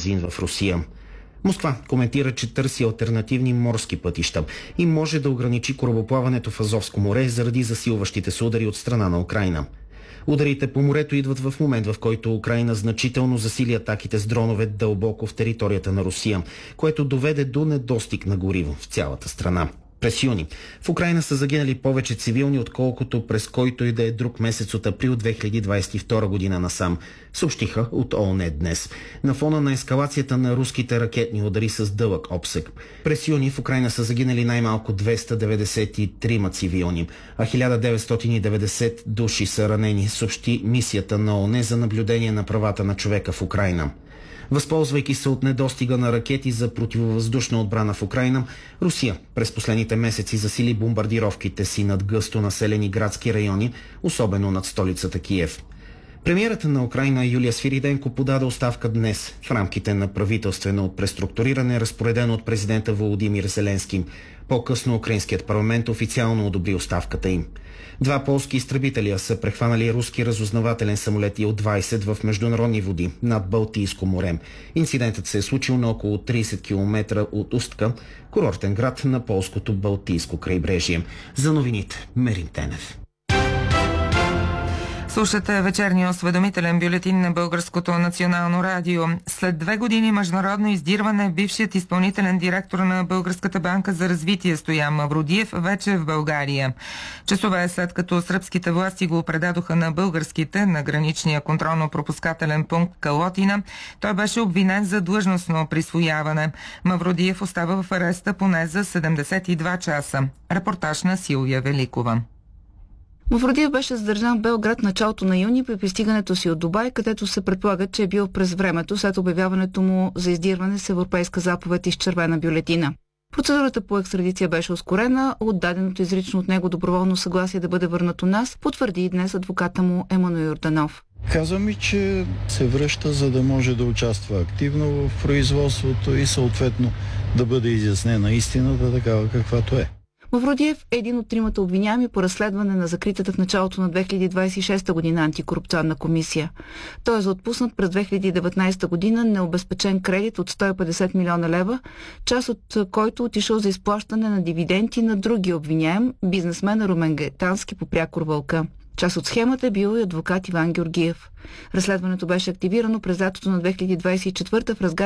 бензин в Русия. Москва коментира, че търси алтернативни морски пътища и може да ограничи корабоплаването в Азовско море заради засилващите се удари от страна на Украйна. Ударите по морето идват в момент, в който Украйна значително засили атаките с дронове дълбоко в територията на Русия, което доведе до недостиг на гориво в цялата страна. През юни в Украйна са загинали повече цивилни, отколкото през който и да е друг месец от април 2022 година насам, съобщиха от ООН днес, на фона на ескалацията на руските ракетни удари с дълъг обсег. През юни в Украйна са загинали най-малко 293 цивилни, а 1990 души са ранени, съобщи мисията на ООН за наблюдение на правата на човека в Украйна. Възползвайки се от недостига на ракети за противовъздушна отбрана в Украйна, Русия през последните месеци засили бомбардировките си над гъсто населени градски райони, особено над столицата Киев. Премиерът на Украйна Юлия Свириденко подаде оставка днес в рамките на правителствено преструктуриране, разпоредено от президента Володимир Зеленски. По-късно украинският парламент официално одобри оставката им. 2 полски изтребителя са прехванали руски разузнавателен самолет Ил-20 в международни води над Балтийско море. Инцидентът се е случил на около 30 км от Устка, курортен град на полското Балтийско крайбрежие. За новините Мерин Тенев. Слушате вечерния осведомителен бюлетин на Българското национално радио. След 2 години международно издирване, бившият изпълнителен директор на Българската банка за развитие Стоян Мавродиев вече е в България. Часове след като сръбските власти го предадоха на българските на граничния контролно-пропускателен пункт Калотина, той беше обвинен за длъжностно присвояване. Мавродиев остава в ареста поне за 72 часа. Репортаж на Силвия Великова. Мавродиев беше задържан в Белград началото на юни при пристигането си от Дубай, където се предполага, че е бил през времето след обявяването му за издирване с европейска заповед и с червена бюлетина. Процедурата по екстрадиция беше ускорена, отдаденото изрично от него доброволно съгласие да бъде върнат у нас, потвърди и днес адвоката му Емануил Йорданов. Казва ми, че се връща, за да може да участва активно в производството и съответно да бъде изяснена истината такава каквато е. Мавродиев е един от 3 обвиняеми по разследване на закритата в началото на 2026 година антикорупционна комисия. Той е за отпуснат през 2019 година необезпечен кредит от 150 милиона лева, част от който отишъл за изплащане на дивиденти на други обвиняем, бизнесмена Румен Гайтански по Прякор Вълка. Част от схемата е бил и адвокат Иван Георгиев. Разследването беше активирано през лятото на 2024 в разгар